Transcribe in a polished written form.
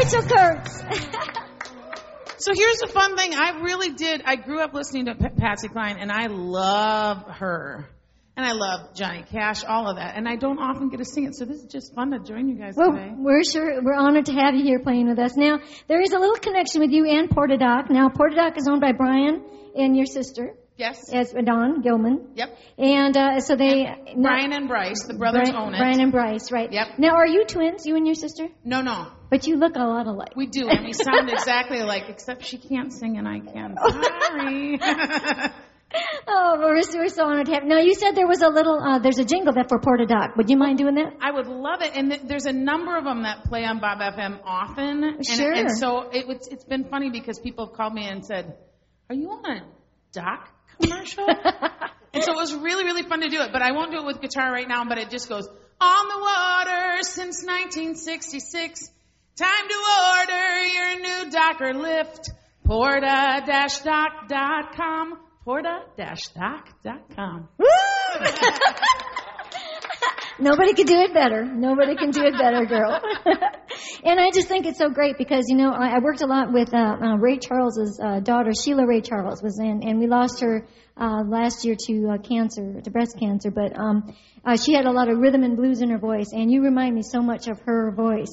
Rachel Kurtz. So here's the fun thing. I grew up listening to Patsy Cline, and I love her. And I love Johnny Cash, all of that. And I don't often get to sing it, so this is just fun to join you guys today. We're honored to have you here playing with us. Now, there is a little connection with you and Portadoc. Now, Portadoc is owned by Brian and your sister. Yes. As Dawn Gilman. Yep. And so they... Brian and Bryce, the brothers own it. Brian and Bryce, right. Yep. Now, are you twins, you and your sister? No. But you look a lot alike. We do, and we sound exactly alike, except she can't sing and I can. Sorry. Oh, we're so honored to have. Now, you said there was there's a jingle that for Portadoc. Would you mind doing that? I would love it. And there's a number of them that play on Bob FM often. Sure. And so it's been funny because people have called me and said, are you on a Doc commercial? And so it was really, really fun to do it. But I won't do it with guitar right now, but it just goes, on the water since 1966. Time to order your new Docker lift. Porta-doc.com. Porta-doc.com. Woo! Nobody can do it better. Nobody can do it better, girl. And I just think it's so great because, I worked a lot with Ray Charles's daughter, Sheila Ray Charles, was in, and we lost her last year to breast cancer. But she had a lot of rhythm and blues in her voice, and you remind me so much of her voice.